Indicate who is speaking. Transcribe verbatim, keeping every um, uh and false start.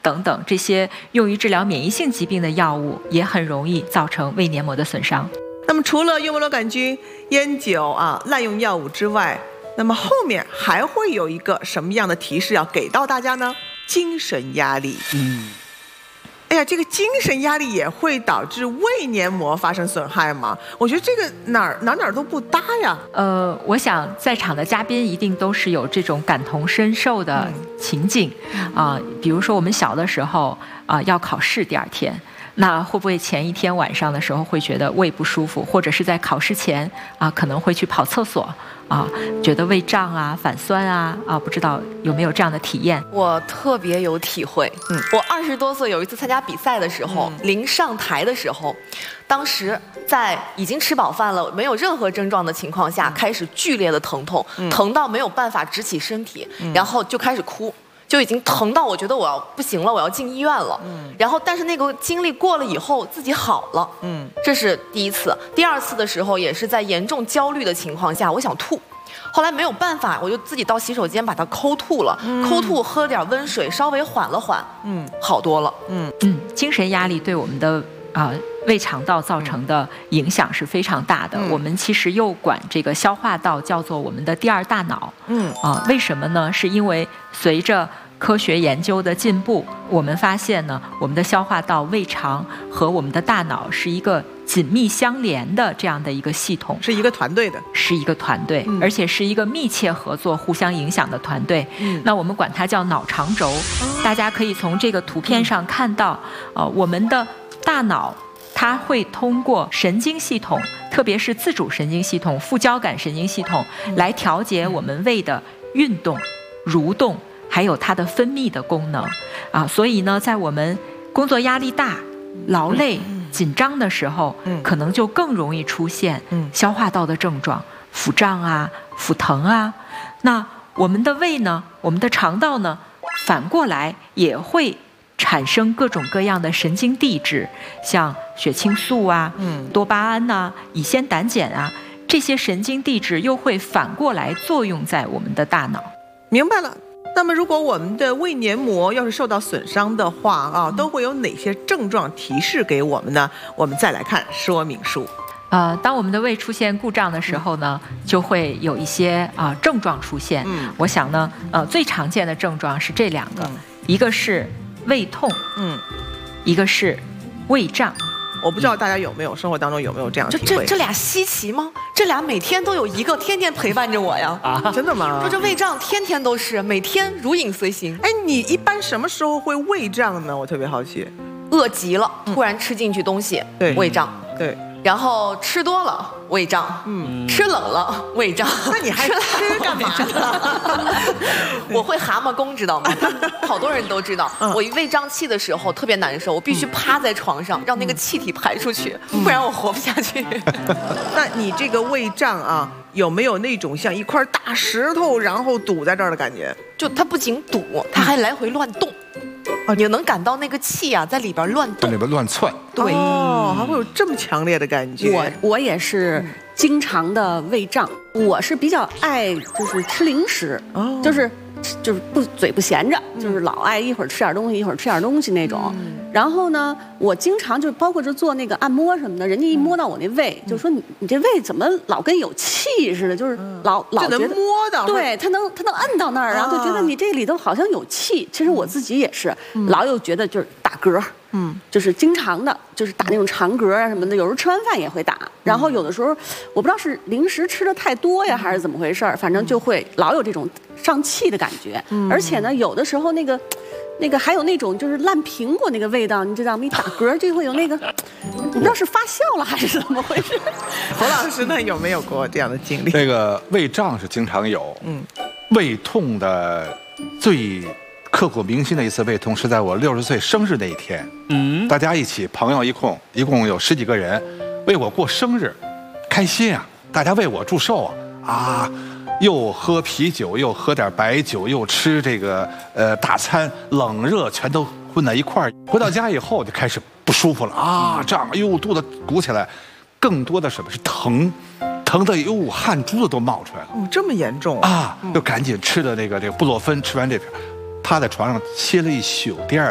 Speaker 1: 等等这些用于治疗免疫性疾病的药物，也很容易造成胃黏膜的损伤。
Speaker 2: 那么除了幽门螺杆菌、烟酒啊、滥用药物之外，那么后面还会有一个什么样的提示要给到大家呢？精神压力。嗯。哎呀，这个精神压力也会导致胃黏膜发生损害吗？我觉得这个哪儿哪儿哪儿都不搭呀。
Speaker 1: 呃，我想在场的嘉宾一定都是有这种感同身受的情景啊、嗯呃，比如说我们小的时候啊、呃，要考试第二天。那会不会前一天晚上的时候会觉得胃不舒服，或者是在考试前啊可能会去跑厕所啊，觉得胃胀啊、反酸啊啊，不知道有没有这样的体验？
Speaker 3: 我特别有体会。嗯，我二十多岁有一次参加比赛的时候，嗯、临上台的时候，当时在已经吃饱饭了、没有任何症状的情况下，开始剧烈的疼痛，嗯、疼到没有办法直起身体，嗯、然后就开始哭。就已经疼到我觉得我要不行了，我要进医院了。嗯，然后但是那个经历过了以后，自己好了。嗯，这是第一次。第二次的时候也是在严重焦虑的情况下，我想吐，后来没有办法，我就自己到洗手间把它抠吐了，嗯、抠吐喝点温水，稍微缓了缓，嗯，好多了。嗯
Speaker 1: 嗯，精神压力对我们的啊、呃、胃肠道造成的影响是非常大的。嗯、我们其实又管这个消化道叫做我们的第二大脑。嗯啊、呃，为什么呢？是因为随着科学研究的进步，我们发现呢，我们的消化道、胃肠和我们的大脑是一个紧密相连的这样的一个系统，
Speaker 2: 是一个团队的，
Speaker 1: 是一个团队，嗯、而且是一个密切合作、互相影响的团队。嗯、那我们管它叫脑肠轴。嗯、大家可以从这个图片上看到，呃，我们的大脑它会通过神经系统，特别是自主神经系统、副交感神经系统，来调节我们胃的运动、蠕动。还有它的分泌的功能啊，所以呢，在我们工作压力大、劳累、紧张的时候，可能就更容易出现消化道的症状，腹胀啊、腹疼啊。那我们的胃呢，我们的肠道呢，反过来也会产生各种各样的神经递质，像血清素啊、多巴胺呐、乙酰胆碱啊，这些神经递质又会反过来作用在我们的大脑。
Speaker 2: 明白了。那么如果我们的胃黏膜要是受到损伤的话啊，都会有哪些症状提示给我们呢？我们再来看说明书。
Speaker 1: 呃，当我们的胃出现故障的时候呢，就会有一些啊、呃、症状出现。嗯，我想呢，呃，最常见的症状是这两个，嗯、一个是胃痛，嗯，一个是胃胀。
Speaker 2: 我不知道大家有没有生活当中有没有这样的体会？
Speaker 3: 这这这俩稀奇吗？这俩每天都有一个，天天陪伴着我呀！
Speaker 2: 啊，真的吗？
Speaker 3: 说这胃胀天天都是，每天如影随形。
Speaker 2: 哎，你一般什么时候会胃胀呢？我特别好奇。
Speaker 3: 饿极了，突然吃进去东西，对，胃胀。
Speaker 2: 对。然
Speaker 3: 后吃多了胃胀，嗯，吃冷了胃胀。
Speaker 2: 那你还吃干嘛呢？
Speaker 3: 我会蛤蟆功，知道吗？好多人都知道。嗯、我一胃胀气的时候特别难受，我必须趴在床上，让那个气体排出去，嗯、不然我活不下去。
Speaker 2: 那你这个胃胀啊，有没有那种像一块大石头然后堵在这儿的感觉？
Speaker 3: 就它不仅堵，它还来回乱动。哦，你能感到那个气啊，在里边乱动，
Speaker 4: 在里边乱窜。
Speaker 2: 对，哦，还会有这么强烈的感觉。
Speaker 5: 我我也是经常的胃胀，我是比较爱就是吃零食，哦、就是就是不嘴不闲着，嗯、就是老爱一会儿吃点东西，一会儿吃点东西那种。嗯、然后呢，我经常就包括就做那个按摩什么的，人家一摸到我那胃，嗯、就说你你这胃怎么老跟有气似的，就是老、嗯、老觉得
Speaker 2: 摸到，
Speaker 5: 对他能他能摁到那儿，然后就觉得你这里头好像有气。其实我自己也是，嗯、老有觉得就是打嗝。嗯，就是经常的，就是打那种长嗝啊什么的，有时候吃完饭也会打。然后有的时候，我不知道是零食吃的太多呀，还是怎么回事儿，反正就会老有这种上气的感觉。嗯、而且呢，有的时候那个，那个还有那种就是烂苹果那个味道，你知道吗？一打嗝就会有那个，我不知道是发酵了还是怎么回事。
Speaker 2: 侯老师呢，有没有过这样的经历？
Speaker 4: 这个胃胀是经常有，嗯，胃痛的最刻骨铭心的一次胃痛是在我六十岁生日那一天，嗯，大家一起朋友一共一共有十几个人为我过生日，开心啊！大家为我祝寿啊啊！又喝啤酒，又喝点白酒，又吃这个呃大餐，冷热全都混在一块儿。回到家以后就开始不舒服了啊，胀，哎呦肚子鼓起来，更多的什么是疼，疼的哟汗珠子都冒出来了。
Speaker 2: 哦，这么严重
Speaker 4: 啊！就赶紧吃的这个这个布洛芬，吃完这片。趴在床上歇了一宿，第二